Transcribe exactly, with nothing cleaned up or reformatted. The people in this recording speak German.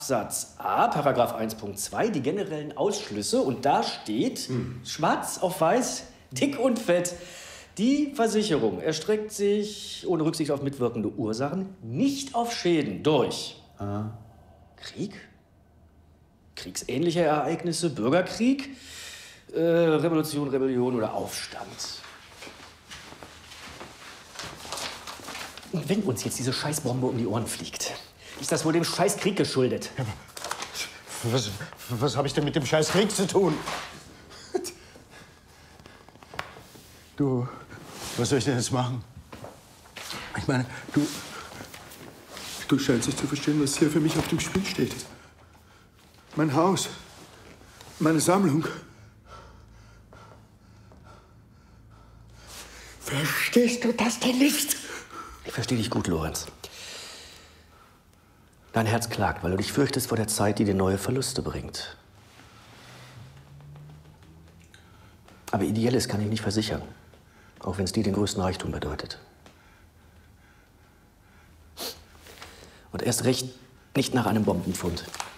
Absatz A, Paragraph eins Punkt zwei, die generellen Ausschlüsse. Und da steht, hm. schwarz auf weiß, dick und fett, die Versicherung erstreckt sich ohne Rücksicht auf mitwirkende Ursachen nicht auf Schäden durch ah. Krieg, kriegsähnliche Ereignisse, Bürgerkrieg, äh, Revolution, Rebellion oder Aufstand. Und wenn uns jetzt diese Scheißbombe um die Ohren fliegt, ist das wohl dem Scheißkrieg geschuldet. Ja, was was habe ich denn mit dem Scheißkrieg zu tun? Du, was soll ich denn jetzt machen? Ich meine, du... Du scheinst nicht zu verstehen, was hier für mich auf dem Spiel steht. Mein Haus, meine Sammlung. Verstehst du das denn nicht? Ich verstehe dich gut, Lorenz. Dein Herz klagt, weil du dich fürchtest vor der Zeit, die dir neue Verluste bringt. Aber Ideelles kann ich nicht versichern, auch wenn es dir den größten Reichtum bedeutet. Und erst recht nicht nach einem Bombenfund.